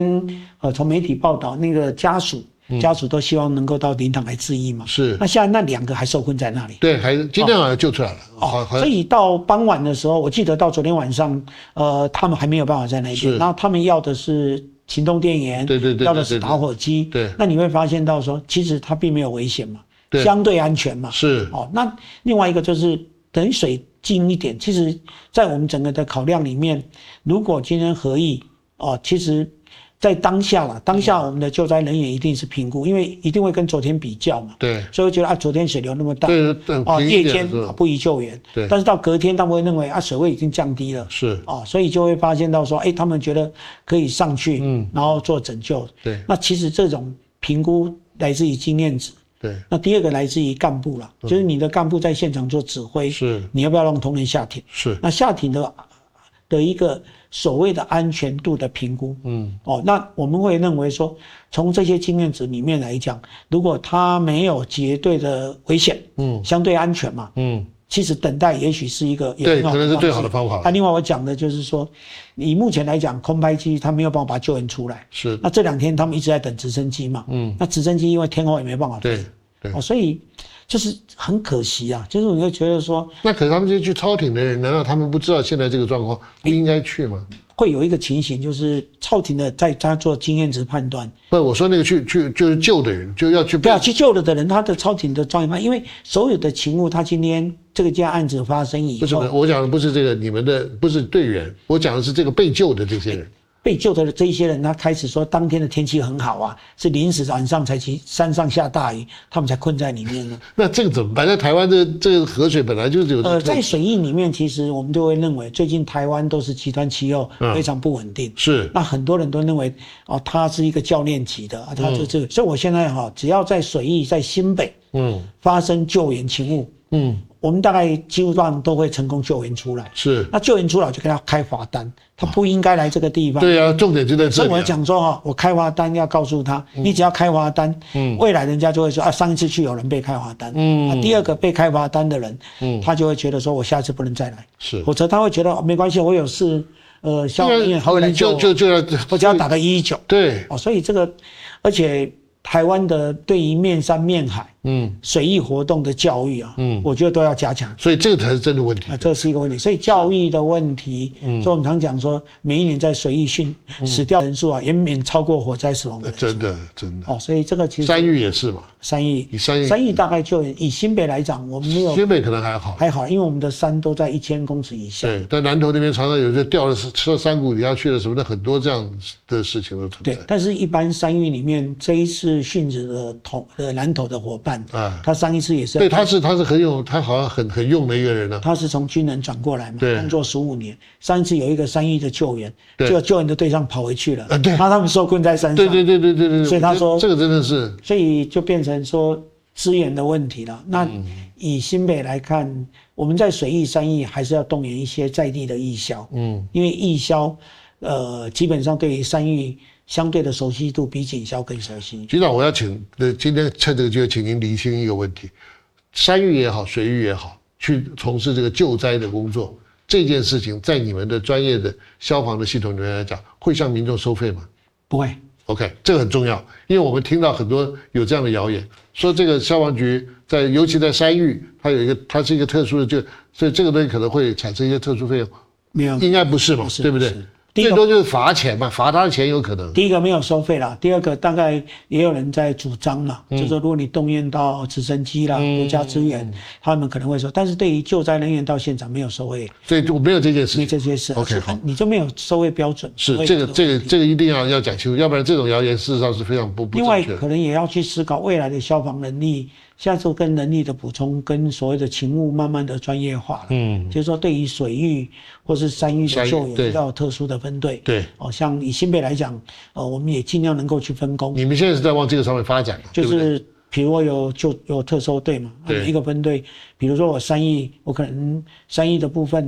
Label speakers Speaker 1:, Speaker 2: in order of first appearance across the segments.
Speaker 1: 从媒体报道那个家属都希望能够到灵堂来致意嘛。
Speaker 2: 是。
Speaker 1: 那现在那2个还受困在那里。
Speaker 2: 对，还今天好像救出来了。
Speaker 1: 所以到傍晚的时候，我记得到昨天晚上，他们还没有办法在那边。然后他们要的是行动电源，
Speaker 2: 对，
Speaker 1: 要的是打火机。
Speaker 2: 对。
Speaker 1: 那你会发现到说，其实它并没有危险嘛，相对安全嘛。
Speaker 2: 是。
Speaker 1: 那另外一个就是等于水近一点。其实，在我们整个的考量里面，如果今天合意其实。在当下我们的救灾人员一定是评估，因为一定会跟昨天比较嘛。
Speaker 2: 对。
Speaker 1: 所以我觉得昨天水流那么大，夜间不宜救援。
Speaker 2: 对。
Speaker 1: 但是到隔天，他们会认为水位已经降低了。
Speaker 2: 是。
Speaker 1: 所以就会发现到说，他们觉得可以上去，然后做拯救。
Speaker 2: 对。
Speaker 1: 那其实这种评估来自于经验值。
Speaker 2: 对。
Speaker 1: 那第二个来自于干部啦，就是你的干部在现场做指挥，
Speaker 2: 是。
Speaker 1: 你要不要让同仁下艇？
Speaker 2: 是。
Speaker 1: 那下艇的一个所谓的安全度的评估，那我们会认为说，从这些经验值里面来讲，如果它没有绝对的危险，相对安全嘛，其实等待也许是一个
Speaker 2: 对，可能是最好的方法。
Speaker 1: 另外我讲的就是说，以目前来讲，空拍机它没有办法把救援出来，
Speaker 2: 是。
Speaker 1: 那这2天他们一直在等直升机嘛，那直升机因为天候也没办法飞，
Speaker 2: 对，
Speaker 1: 所以。就是很可惜啊，就是你会觉得说，
Speaker 2: 那可是他们这些去超艇的人，难道他们不知道现在这个状况，不应该去吗？
Speaker 1: 会有一个情形，就是超艇的在他做经验值判断。
Speaker 2: 不，我说那个去就是救的人，就要去
Speaker 1: 不要去救了的人，他的超艇的专业判，因为所有的勤务，他今天这个件案子发生以后，
Speaker 2: 不是我讲的不是这个你们的不是队员，我讲的是这个被救的这些人。
Speaker 1: 被救的这一些人，他开始说当天的天气很好啊，是临时晚上才去山上下大雨，他们才困在里面呢。
Speaker 2: 那这个怎么办？在台湾这个河水本来就是有
Speaker 1: 在水域里面，其实我们就会认为，最近台湾都是极端气候，非常不稳定。
Speaker 2: 是。
Speaker 1: 那很多人都认为他是一个教练级的他就这个，所以我现在只要在水域在新北，发生救援勤务，我们大概基本上都会成功救援出来。
Speaker 2: 是。那
Speaker 1: 救援出来就给他开罚单，他不应该来这个地方。
Speaker 2: 对啊，重点就在这里。
Speaker 1: 所以我讲说我开罚单要告诉他，你只要开罚单，未来人家就会说上一次去有人被开罚单，第二个被开罚单的人，他就会觉得说我下次不能再来，
Speaker 2: 是，
Speaker 1: 否则他会觉得没关系，我有事，消防员还会来救我，我只要打个119。
Speaker 2: 对。
Speaker 1: 所以这个，而且台湾的对于面山面海。水域活动的教育我觉得都要加强，
Speaker 2: 所以这个才是真的问题
Speaker 1: 这是一个问题。所以教育的问题，所以我们常讲说，每一年在水域死掉人数远远超过火灾死亡的人数。
Speaker 2: 真的
Speaker 1: 所以这个其实
Speaker 2: 山域也是嘛，
Speaker 1: 山域大概就以新北来讲，我们没有
Speaker 2: 新北可能还好，
Speaker 1: 因为我们的山都在1000公尺以下。
Speaker 2: 对，但南投那边常常有些掉了吃到山谷底下去了什么的，很多这样的事情都存在。
Speaker 1: 对，但是一般山域里面这一次殉职的南投的伙伴。他上一次也是
Speaker 2: 对，他是很有，他好像很用的一个人呢。
Speaker 1: 他是从军人转过来嘛，工作15年。上一次有一个山域的救援，就救援的队上跑回去了，他们受困在山上。
Speaker 2: 对。
Speaker 1: 所以他说
Speaker 2: 这个真的是，
Speaker 1: 所以就变成说资源的问题了。那以新北来看，我们在水域、山域还是要动员一些在地的义消，因为义消基本上对于山域。相对的熟悉度比警消更熟悉。局
Speaker 2: 长，我要今天趁这个机会，请您厘清一个问题：山域也好，水域也好，去从事这个救灾的工作，这件事情在你们的专业的消防的系统里面来讲，会向民众收费吗？
Speaker 1: 不会。
Speaker 2: OK， 这个很重要，因为我们听到很多有这样的谣言，说这个消防局尤其在山域，它是一个特殊的所以这个东西可能会产生一些特殊费用。
Speaker 1: 没有，
Speaker 2: 应该不是嘛，对不对？最多就是罚钱嘛，罚他的钱有可能。
Speaker 1: 第一个没有收费啦，第二个大概也有人在主张啦，就是说如果你动员到直升机啦、国家资源，他们可能会说，但是对于救灾人员到现场没有收费，
Speaker 2: 所以就没有这件事，
Speaker 1: 没这些事。
Speaker 2: OK， 好，
Speaker 1: 你就没有收费标准。
Speaker 2: 是这个一定要讲清楚，要不然这种谣言事实上是非常不正确的。
Speaker 1: 另外，可能也要去思考未来的消防能力。现在就跟能力的补充，跟所谓的勤务慢慢的专业化了。就是说对于水域或是山域的救援要有特殊的分队。
Speaker 2: 对，
Speaker 1: 像以新北来讲，我们也尽量能够去分工。
Speaker 2: 你们现在是在往这个上面发展，
Speaker 1: 就是比如我有特搜队嘛，一个分队，比如说我山域，我可能山域的部分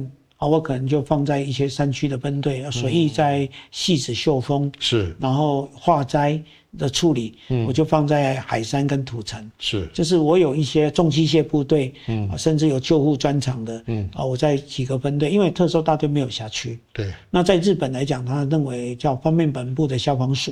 Speaker 1: 我可能就放在一些山区的分队，水域在汐止秀峰，
Speaker 2: 是，
Speaker 1: 然后化灾的处理，我就放在海山跟土城，
Speaker 2: 是，
Speaker 1: 就是我有一些重机械部队，甚至有救护专长的，我在几个分队，因为特搜大队没有辖区，
Speaker 2: 对，
Speaker 1: 那在日本来讲，他认为叫方面本部的消防署，